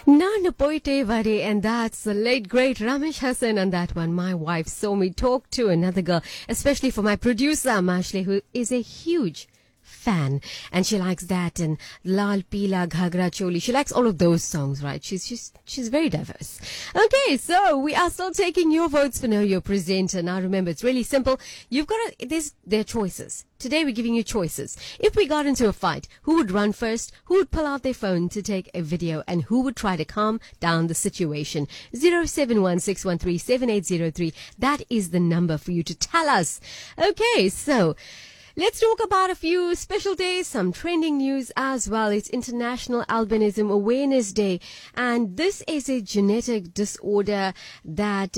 Nana Poite Vare, and that's the late great Ramesh Hassan on that one. My wife saw me talk to another girl, especially for my producer Mashle, who is a huge fan, and she likes that and Lal Pila Ghagra Choli. She likes all of those songs, right? She's very diverse. Okay, so we are still taking your votes for Know Your Presenter. Now remember, it's really simple. There are choices. Today we're giving you choices. If we got into a fight, who would run first? Who would pull out their phone to take a video? And who would try to calm down the situation? 0716137803. That is the number for you to tell us. Okay, so let's talk about a few special days, some trending news as well. It's International Albinism Awareness Day. And this is a genetic disorder that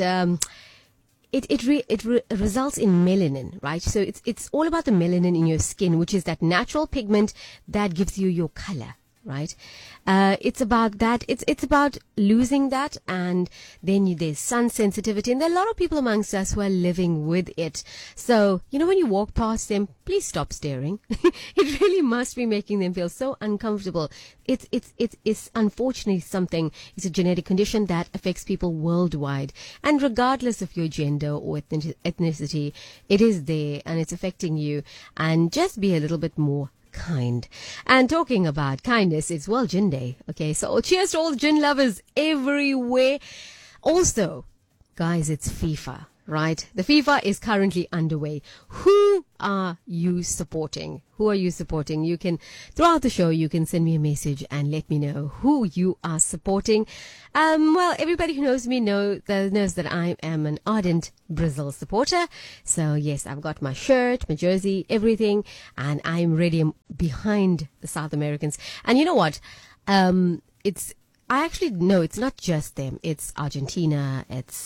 It results in melanin, right? So it's all about the melanin in your skin, which is that natural pigment that gives you your color, right? It's about that. It's about losing that, and then there's sun sensitivity, and there are a lot of people amongst us who are living with it. So, when you walk past them, please stop staring. It really must be making them feel so uncomfortable. It's unfortunately it's a genetic condition that affects people worldwide. And regardless of your gender or ethnicity, it is there and it's affecting you. And just be a little bit more kind. And talking about kindness, it's World Gin Day. Okay, so cheers to all gin lovers everywhere. Also, guys, it's FIFA, right? The FIFA is currently underway. Who are you supporting? You can, throughout the show, you can send me a message and let me know who you are supporting. Well, everybody who knows me knows that I am an ardent Brazil supporter. So yes, I've got my shirt, my jersey, everything, and I'm ready behind the South Americans. And you know what? It's not just them. It's Argentina. It's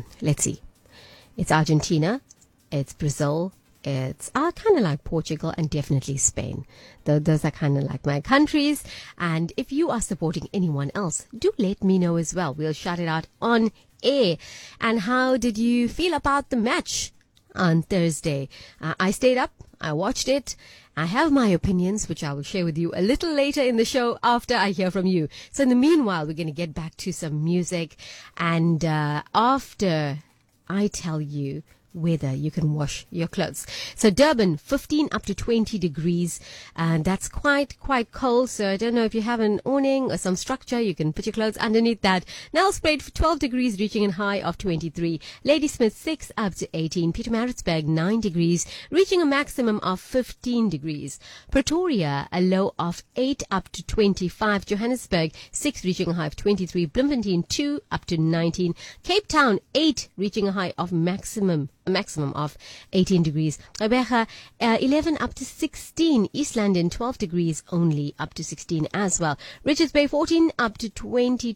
Argentina. It's Brazil. It's kind of like Portugal and definitely Spain. Those are kind of like my countries. And if you are supporting anyone else, do let me know as well. We'll shout it out on air. And how did you feel about the match on Thursday? I stayed up. I watched it. I have my opinions, which I will share with you a little later in the show after I hear from you. So in the meanwhile, we're going to get back to some music. And after I tell you whether you can wash your clothes. So Durban, 15 up to 20 degrees, and that's quite cold. So I don't know if you have an awning or some structure, you can put your clothes underneath that. Nelspruit for 12 degrees, reaching a high of 23. Ladysmith 6 up to 18. Pietermaritzburg 9 degrees, reaching a maximum of 15 degrees. Pretoria a low of 8 up to 25. Johannesburg 6 reaching a high of 23. Bloemfontein 2 up to 19. Cape Town 8 reaching a high of maximum of 18 degrees. Gqeberha 11 up to 16. East London 12 degrees only up to 16 as well. Richards Bay 14 up to 21.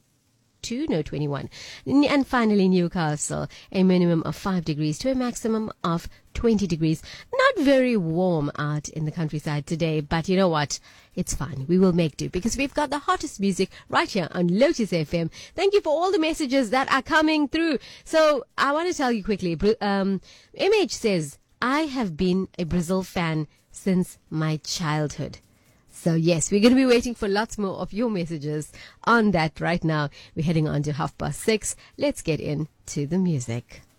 And finally Newcastle, a minimum of 5 degrees to a maximum of 20 degrees. Not very warm out in the countryside today, but you know what? It's fine. We will make do because we've got the hottest music right here on Lotus FM. Thank you for all the messages that are coming through. So I want to tell you quickly. MH says, I have been a Brazil fan since my childhood. So yes, we're going to be waiting for lots more of your messages on that right now. We're heading on to 6:30. Let's get into the music.